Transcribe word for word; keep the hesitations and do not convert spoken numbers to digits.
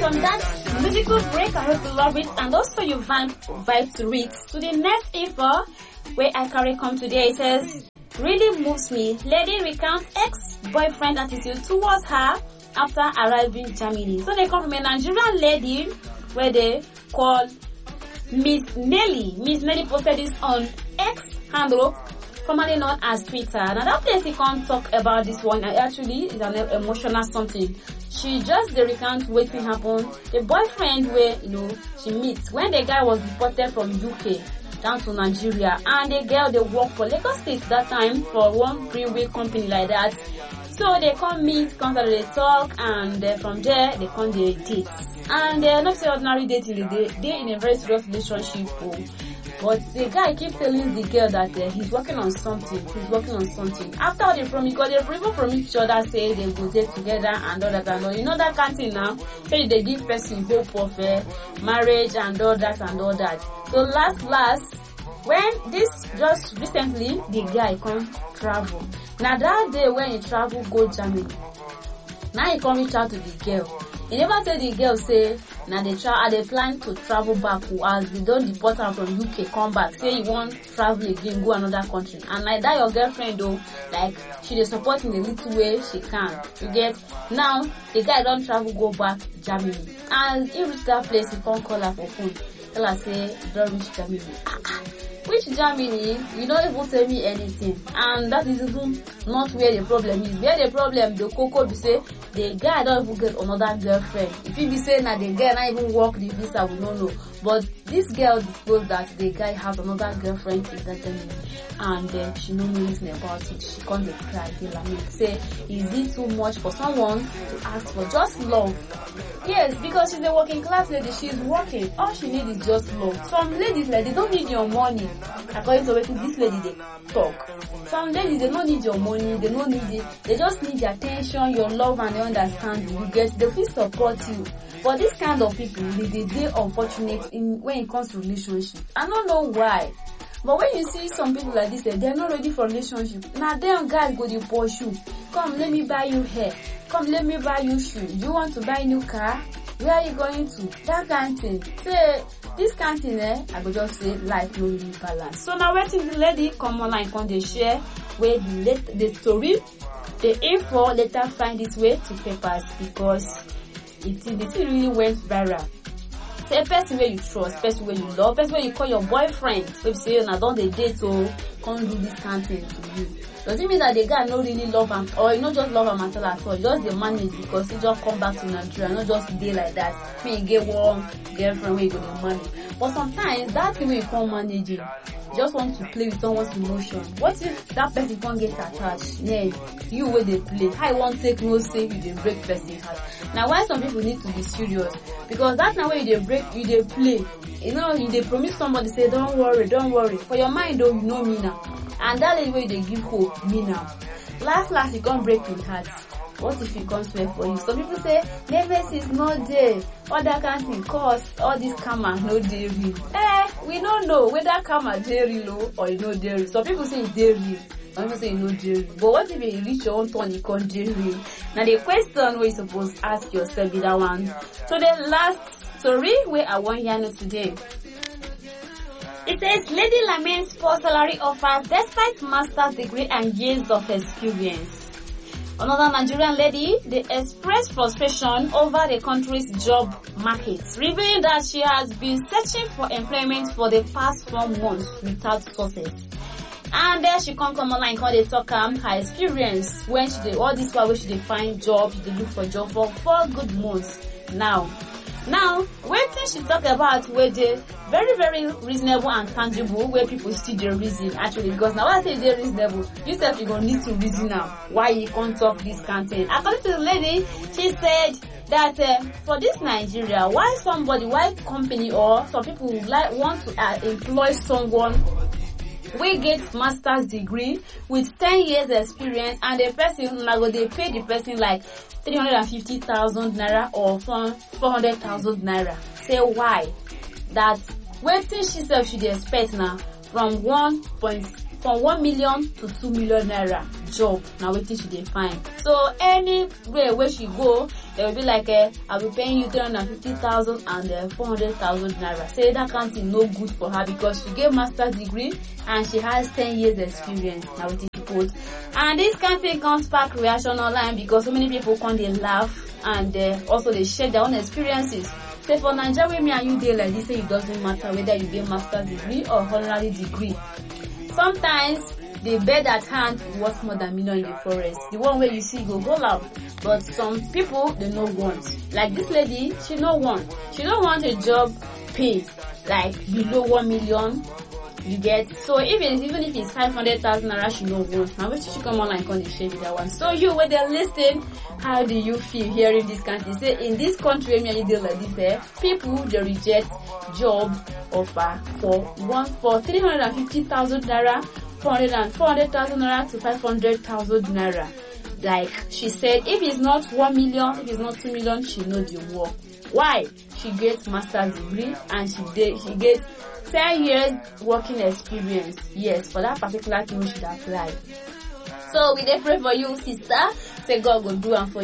from that musical break, I hope you love it and also you vibe, vibe to it. To the next info where I carry come today, it says, really moves me. Lady recounts ex-boyfriend attitude towards her after arriving in Germany. So they come from a Nigerian lady where they call Miss Nelly. Miss Nelly posted this on X handle, formerly known as Twitter. Now that place he can't talk about this one. Actually, it's an emotional something. She just the recount what happened. The boyfriend where you know she meets when the guy was deported from U K down to Nigeria, and the girl they work for Lagos State that time for one freeway company like that. So they come meet, come they talk, and uh, from there they come they date. And they're not say ordinary dating, they they in a very serious relationship. Oh. But the guy keeps telling the girl that uh, he's working on something, he's working on something. After all they promise, because they people from each other say they go date together and all that and all. You know that kind of thing now, say they give person hope of uh, marriage and all that and all that. So last, last, when this just recently, the guy come travel. Now that day when he travel go Germany, now he come reach out to the girl. He never tell the girl say, now they try, they plan to travel back as we don't deport her from U K, come back. Say you want travel again, go another country. And like that your girlfriend though, like she dey support in the little way she can. You get? Now the guy don't travel, go back Germany. And he reach that place, he can't call her for phone. Tell her say, don't reach Germany. Which Germany? You don't even tell me anything. And that is even not where the problem is. Where the problem, the cocoa be say, the guy don't even get another girlfriend. If he be saying that the guy not even work the visa, we don't know. But this girl disclosed that the guy has another girlfriend in that Germany. And uh, she know nothing about it. She can't cry, they lament. Say, is it too much for someone to ask for just love? Yes, because she's a working class lady, she's working. All she needs is just love. Some ladies, like, they don't need your money. According to what this lady, they talk. Some ladies, they don't need your money, they don't need it. They just need your attention, your love, and they understand you. You get, they will support you. But this kind of people, they, they, they unfortunate in when it comes to relationship. I don't know why. But when you see some people like this, they're not ready for relationship. Now them guys go to pursue. Come, let me buy you hair. Come, let me buy you shoes. You want to buy new car? Where are you going to? That kind of thing. Say, this kind of thing, eh, I go just say life no really balance. So now waiting the lady come online, come they share where the let the story, the info later find its way to papers because it, it really went viral. Say a person where you trust, person where you love, person where you call your boyfriend. So if you say, now don't they date or can't do this kind of thing to you. Does it mean that the guy not really love him or you not just love him at all at all? Just the manage because he just come back to Nigeria, not just day like that. Me get one girlfriend where you go to manage. But sometimes that thing when you can't manage it, you just want to play with someone's emotion. What if that person can't get attached? Yeah, you where they play. I won't take no say if they break person heart. Now why some people need to be serious? Because that's not where you they break, you they play. You know, you they promise somebody say, don't worry, don't worry. For your mind though, you know me now. And that is where they give hope, me now. Last, last, you can't break your heart. What if it comes well for you? Some people say, Neves is not there. All that kind of thing, cause all this karma no dey real. Eh, we don't know whether karma dey real or you know dey real. Some people say it's dey real. Some people say you know dey real. But what if you reach your own turn, you can't dey real? Now the question where you supposed to ask yourself is that one. So the last story where I want you to know today. It says, lady laments poor salary offers despite master's degree and years of experience. Another Nigerian lady, they expressed frustration over the country's job market, revealing that she has been searching for employment for the past four months without success. And then she come come online, call they talk um, her experience when she did all this while she did find job, she did look for job for four good months now. Now, when she talk about where they very, very reasonable and tangible, where people see the reason actually, because now I say they're reasonable, you said you're gonna need to reason now why you can't talk this content. According to the lady, she said that uh, for this Nigeria, why somebody, why company or some people would like want to uh, employ someone we get master's degree with ten years experience and the person now go they pay the person like three hundred fifty thousand naira or four hundred thousand naira. Say why? That waiting she said she expect now from one point from one million to two million naira job now waiting she dey find. So anywhere where she go, they will be like, uh, I'll be paying you three hundred fifty thousand and uh, four hundred thousand naira. Say that kind of thing no good for her because she get master's degree and she has ten years experience. Now with it put. And this kind of thing can spark reaction online because so many people come they laugh and uh, also they share their own experiences. Say for Nigeria, me and you dey like this, say it doesn't matter whether you get master's degree or honorary degree. Sometimes the bird at hand worth more than million in the forest. The one where you see go go loud. But some people they no want. Like this lady, she no want. She don't want a job pay like below one million. You get, so even even if it's five hundred thousand naira, she no want. Now, wait till she come online and they share with that one. So you, when they're listening, how do you feel hearing this country? Say in this country, when you deal like this, eh, people they reject job offer for one for three hundred and fifty thousand naira, four hundred and four hundred thousand naira to five hundred thousand naira. Like she said, if it's not one million, if it's not two million, she know the work. Why? She gets master's degree and she did she gets ten years working experience. Yes, for that particular thing we should apply. So we dey pray for you, sister. Say God will do and for you.